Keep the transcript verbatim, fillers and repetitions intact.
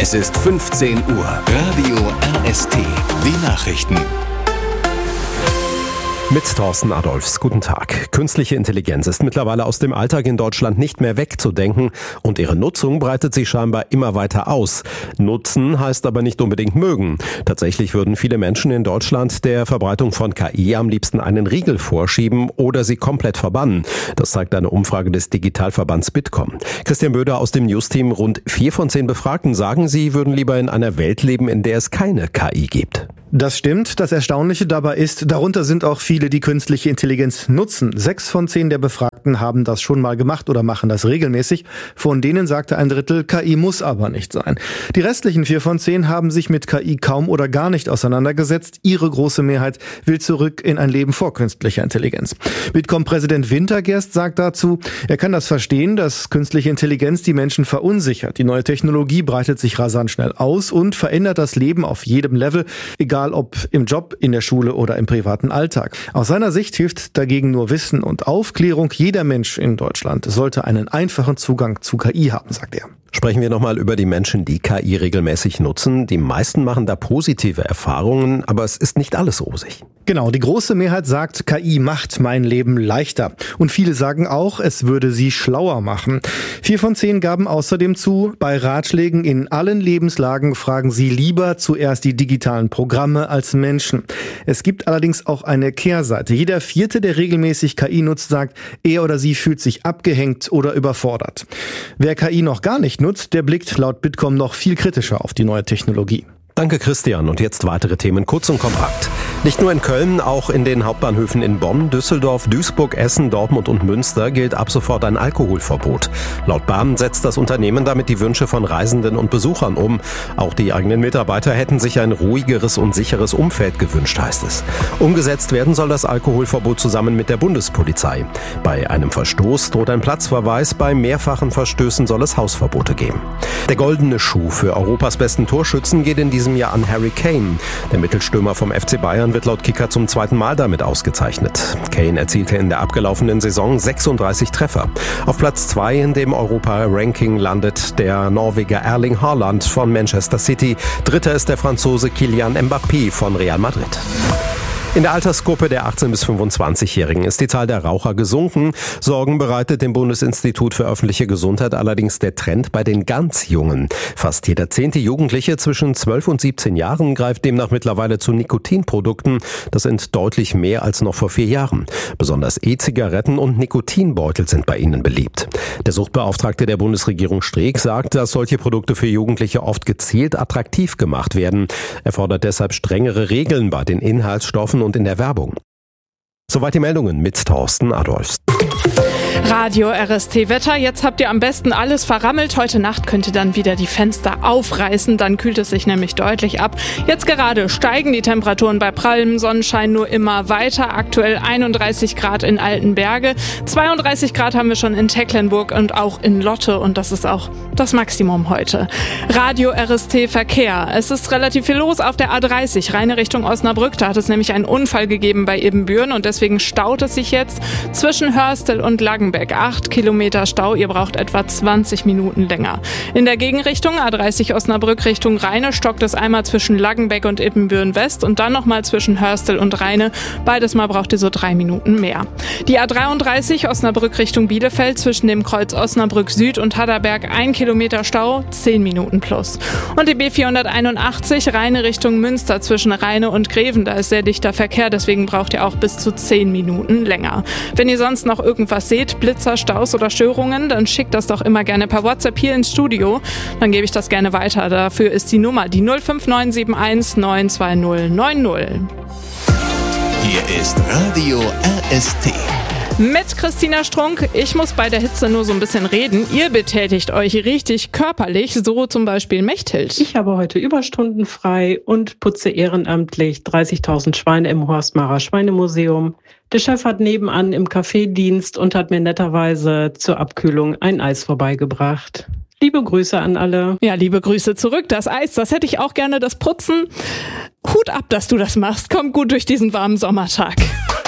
Es ist fünfzehn Uhr. Radio R S T. Die Nachrichten. Mit Thorsten Adolfs. Guten Tag. Künstliche Intelligenz ist mittlerweile aus dem Alltag in Deutschland nicht mehr wegzudenken und ihre Nutzung breitet sich scheinbar immer weiter aus. Nutzen heißt aber nicht unbedingt mögen. Tatsächlich würden viele Menschen in Deutschland der Verbreitung von K I am liebsten einen Riegel vorschieben oder sie komplett verbannen. Das zeigt eine Umfrage des Digitalverbands Bitkom. Christian Böder aus dem News-Team. Rund vier von zehn Befragten sagen, sie würden lieber in einer Welt leben, in der es keine K I gibt. Das stimmt. Das Erstaunliche dabei ist, darunter sind auch viele, die künstliche Intelligenz nutzen. Sechs von zehn der Befragten haben das schon mal gemacht oder machen das regelmäßig. Von denen sagte ein Drittel, K I muss aber nicht sein. Die restlichen vier von zehn haben sich mit K I kaum oder gar nicht auseinandergesetzt. Ihre große Mehrheit will zurück in ein Leben vor künstlicher Intelligenz. Bitkom-Präsident Wintergerst sagt dazu, er kann das verstehen, dass künstliche Intelligenz die Menschen verunsichert. Die neue Technologie breitet sich rasant schnell aus und verändert das Leben auf jedem Level, egal ob im Job, in der Schule oder im privaten Alltag. Aus seiner Sicht hilft dagegen nur Wissen und Aufklärung. Jeder Mensch in Deutschland sollte einen einfachen Zugang zu K I haben, sagt er. Sprechen wir nochmal über die Menschen, die K I regelmäßig nutzen. Die meisten machen da positive Erfahrungen, aber es ist nicht alles rosig. Genau, die große Mehrheit sagt, K I macht mein Leben leichter. Und viele sagen auch, es würde sie schlauer machen. Vier von zehn gaben außerdem zu, bei Ratschlägen in allen Lebenslagen fragen sie lieber zuerst die digitalen Programme als Menschen. Es gibt allerdings auch eine Kehrseite. Jeder Vierte, der regelmäßig K I nutzt, sagt, er oder sie fühlt sich abgehängt oder überfordert. Wer K I noch gar nicht nutzt, der blickt laut Bitkom noch viel kritischer auf die neue Technologie. Danke, Christian. Und jetzt weitere Themen kurz und kompakt. Nicht nur in Köln, auch in den Hauptbahnhöfen in Bonn, Düsseldorf, Duisburg, Essen, Dortmund und Münster gilt ab sofort ein Alkoholverbot. Laut Bahn setzt das Unternehmen damit die Wünsche von Reisenden und Besuchern um. Auch die eigenen Mitarbeiter hätten sich ein ruhigeres und sicheres Umfeld gewünscht, heißt es. Umgesetzt werden soll das Alkoholverbot zusammen mit der Bundespolizei. Bei einem Verstoß droht ein Platzverweis, bei mehrfachen Verstößen soll es Hausverbote geben. Der goldene Schuh für Europas besten Torschützen geht in diesem Jahr an Harry Kane. Der Mittelstürmer vom F C Bayern wird laut Kicker zum zweiten Mal damit ausgezeichnet. Kane erzielte in der abgelaufenen Saison sechsunddreißig Treffer. Auf Platz zwei in dem Europa-Ranking landet der Norweger Erling Haaland von Manchester City. Dritter ist der Franzose Kylian Mbappé von Real Madrid. In der Altersgruppe der achtzehn- bis fünfundzwanzigjährigen ist die Zahl der Raucher gesunken. Sorgen bereitet dem Bundesinstitut für öffentliche Gesundheit allerdings der Trend bei den ganz Jungen. Fast jeder zehnte Jugendliche zwischen zwölf und siebzehn Jahren greift demnach mittlerweile zu Nikotinprodukten. Das sind deutlich mehr als noch vor vier Jahren. Besonders E-Zigaretten und Nikotinbeutel sind bei ihnen beliebt. Der Suchtbeauftragte der Bundesregierung Streeck sagt, dass solche Produkte für Jugendliche oft gezielt attraktiv gemacht werden. Er fordert deshalb strengere Regeln bei den Inhaltsstoffen und in der Werbung. Soweit die Meldungen mit Thorsten Adolfs. Radio R S T Wetter. Jetzt habt ihr am besten alles verrammelt. Heute Nacht könnt ihr dann wieder die Fenster aufreißen. Dann kühlt es sich nämlich deutlich ab. Jetzt gerade steigen die Temperaturen bei prallem Sonnenschein nur immer weiter. Aktuell einunddreißig Grad in Altenberge. zweiunddreißig Grad haben wir schon in Tecklenburg und auch in Lotte. Und das ist auch das Maximum heute. Radio R S T Verkehr. Es ist relativ viel los auf der A dreißig, Rheine Richtung Osnabrück. Da hat es nämlich einen Unfall gegeben bei Ebenbüren und deswegen staut es sich jetzt zwischen Hörstel und Langenberg. Acht Kilometer Stau, ihr braucht etwa zwanzig Minuten länger. In der Gegenrichtung A dreißig Osnabrück Richtung Rheine stockt es einmal zwischen Laggenbeck und Ippenbüren West und dann nochmal zwischen Hörstel und Rheine. Beides mal braucht ihr so drei Minuten mehr. Die A dreiunddreißig Osnabrück Richtung Bielefeld zwischen dem Kreuz Osnabrück Süd und Hadderberg ein Kilometer Stau, zehn Minuten plus. Und die B vierhunderteinundachtzig Rheine Richtung Münster zwischen Rheine und Greven, da ist sehr dichter Verkehr, deswegen braucht ihr auch bis zu zehn Minuten länger. Wenn ihr sonst noch irgendwas seht, Blitzer, Staus oder Störungen, dann schickt das doch immer gerne per WhatsApp hier ins Studio. Dann gebe ich das gerne weiter. Dafür ist die Nummer die null fünf neun sieben eins neun zwei null neun null. Hier ist Radio R S T. Mit Christina Strunk. Ich muss bei der Hitze nur so ein bisschen reden. Ihr betätigt euch richtig körperlich, so zum Beispiel Mechthild. Ich habe heute Überstunden frei und putze ehrenamtlich dreißigtausend Schweine im Horstmarer Schweinemuseum. Der Chef hat nebenan im Café Dienst und hat mir netterweise zur Abkühlung ein Eis vorbeigebracht. Liebe Grüße an alle. Ja, liebe Grüße zurück. Das Eis, das hätte ich auch gerne, das Putzen. Hut ab, dass du das machst. Komm gut durch diesen warmen Sommertag.